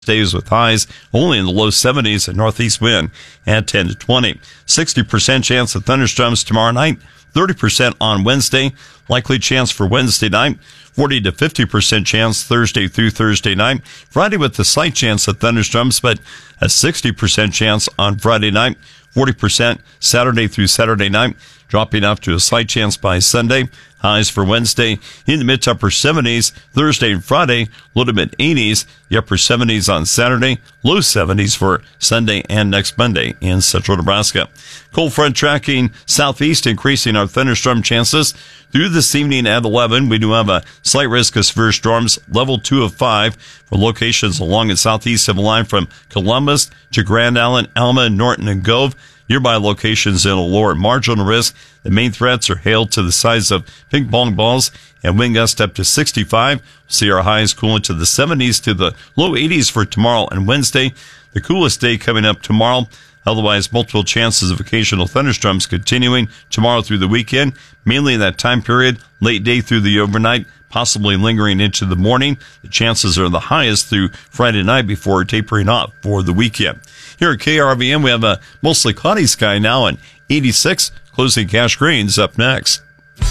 Days with highs only in the low 70s and northeast wind at 10 to 20. 60% chance of thunderstorms tomorrow night, 30% on Wednesday. Likely chance for Wednesday night, 40 to 50% chance Thursday through Thursday night. Friday with a slight chance of thunderstorms, but a 60% chance on Friday night, 40% Saturday through Saturday night, dropping off to a slight chance by Sunday. Highs for Wednesday in the mid to upper 70s. Thursday and Friday, low to mid 80s. The upper 70s on Saturday, low 70s for Sunday and next Monday in central Nebraska. Cold front tracking southeast, increasing our thunderstorm chances. Through this evening at 11, we do have a slight risk of severe storms, level 2 of 5, for locations along the southeast of the line from Columbus to Grand Island, Alma, Norton, and Gove. Nearby locations in a lower marginal risk. The main threats are hail to the size of ping pong balls and wind gusts up to 65. We'll see our highs cool into the 70s to the low 80s for tomorrow and Wednesday. The coolest day coming up tomorrow. Otherwise, multiple chances of occasional thunderstorms continuing tomorrow through the weekend, mainly in that time period, late day through the overnight, possibly lingering into the morning. The chances are the highest through Friday night before tapering off for the weekend. Here at KRVN, we have a mostly cloudy sky now and 86. Closing cash grains up next.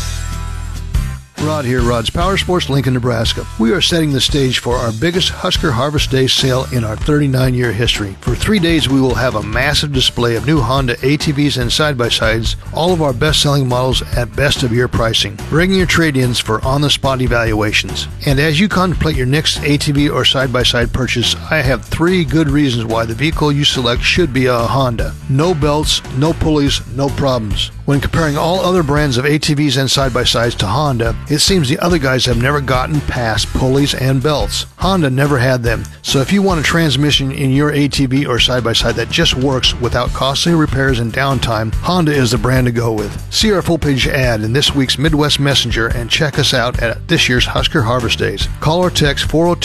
Rod here, Rod's Power Sports, Lincoln, Nebraska. We are setting the stage for our biggest Husker Harvest Day sale in our 39-year history. For 3 days, we will have a massive display of new Honda ATVs and side-by-sides, all of our best-selling models at best-of-year pricing. Bring your trade-ins for on-the-spot evaluations. And as you contemplate your next ATV or side-by-side purchase, I have 3 good reasons why the vehicle you select should be a Honda. No belts, no pulleys, no problems. When comparing all other brands of ATVs and side-by-sides to Honda, it seems the other guys have never gotten past pulleys and belts. Honda never had them, so if you want a transmission in your ATV or side-by-side that just works without costly repairs and downtime, Honda is the brand to go with. See our full-page ad in this week's Midwest Messenger and check us out at this year's Husker Harvest Days. Call or text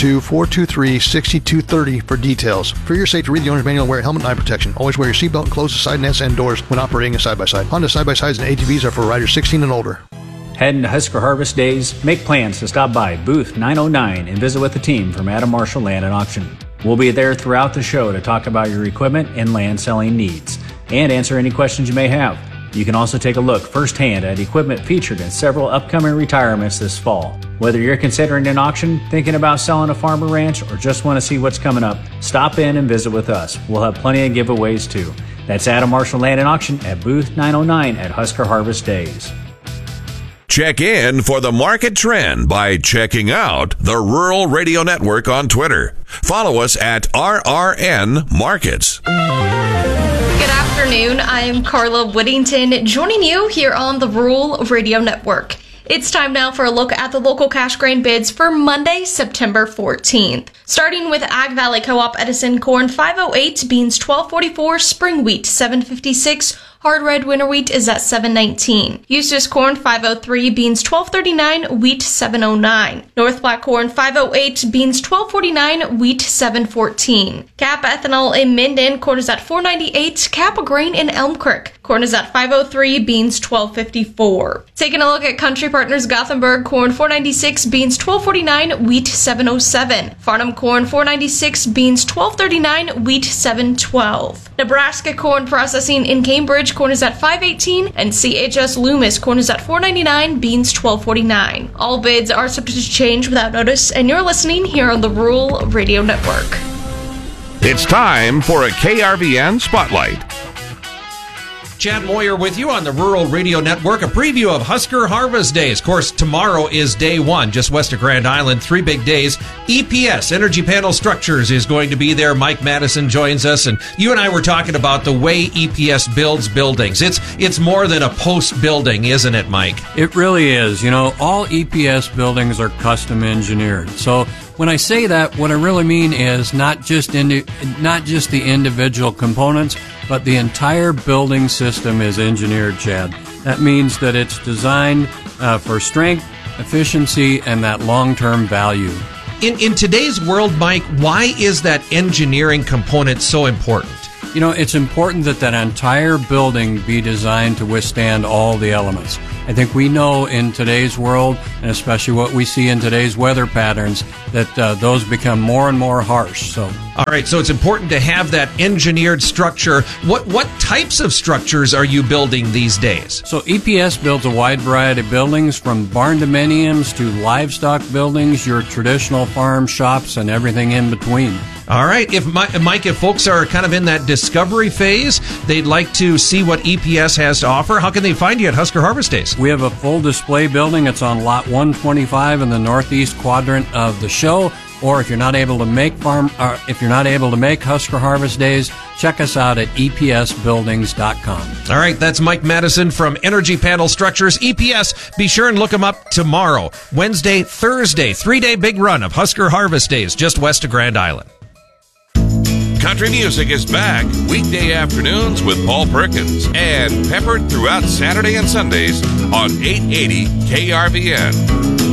402-423-6230 for details. For your safety, read the owner's manual and wear helmet and eye protection. Always wear your seatbelt and close the side nets and doors when operating a side-by-side. Honda side-by-sides and ATVs are for riders 16 and older. Heading to Husker Harvest Days? Make plans to stop by Booth 909 and visit with the team from Adam Marshall Land and Auction. We'll be there throughout the show to talk about your equipment and land selling needs and answer any questions you may have. You can also take a look firsthand at equipment featured in several upcoming retirements this fall. Whether you're considering an auction, thinking about selling a farm or ranch, or just want to see what's coming up, stop in and visit with us. We'll have plenty of giveaways too. That's Adam Marshall Land and Auction at Booth 909 at Husker Harvest Days. Check in for the market trend by checking out the Rural Radio Network on Twitter. Follow us at RRN Markets. Good afternoon. I'm Carla Whittington, joining you here on the Rural Radio Network. It's time now for a look at the local cash grain bids for Monday, September 14th. Starting with Ag Valley Co-op Edison corn 508, beans 1244, spring wheat 756, hard red winter wheat is at $7.19. Eustis corn 503, beans 1239, wheat $7.09. North Black corn 508, beans 1249, wheat $7.14. Cap ethanol in Minden, corn is at $4.98. Cap grain in Elm Creek, corn is at $5.03, beans $12.54. Taking a look at Country Partners Gothenburg, corn $4.96, beans $12.49, wheat $7.07. Farnham corn $4.96, beans $12.39, wheat $7.12. Nebraska corn processing in Cambridge, corn is at $5.18, and CHS Loomis corn is at $4.99, beans $12.49. All bids are subject to change without notice, and you're listening here on the Rural Radio Network. It's time for a KRVN Spotlight. Chad Moyer with you on the Rural Radio Network, a preview of Husker Harvest Days. Of course, tomorrow is day one, just west of Grand Island, 3 big days. EPS, Energy Panel Structures, is going to be there. Mike Madison joins us, and you and I were talking about the way EPS builds buildings. It's more than a post building, isn't it, Mike? It really is. You know, all EPS buildings are custom engineered. So when I say that, what I really mean is not just the individual components, but the entire building system is engineered, Chad. That means that it's designed for strength, efficiency, and that long-term value. In today's world, Mike, why is that engineering component so important? it's important that entire building be designed to withstand all the elements. I think we know in today's world, and especially what we see in today's weather patterns, that those become more and more harsh. So, all right, so it's important to have that engineered structure. What types of structures are you building these days? So EPS builds a wide variety of buildings, from barn dominiums to livestock buildings, your traditional farm shops, and everything in between. All right. Mike, if folks are kind of in that discovery phase, they'd like to see what EPS has to offer, how can they find you at Husker Harvest Days? We have a full display building. It's on lot 125 in the northeast quadrant of the show. Or if you're not able to make Husker Harvest Days, check us out at EPSbuildings.com. All right, that's Mike Madison from Energy Panel Structures, EPS. Be sure and look them up tomorrow, Wednesday, Thursday, 3-day big run of Husker Harvest Days just west of Grand Island. Country music is back weekday afternoons with Paul Perkins and peppered throughout Saturday and Sundays on 880 KRVN.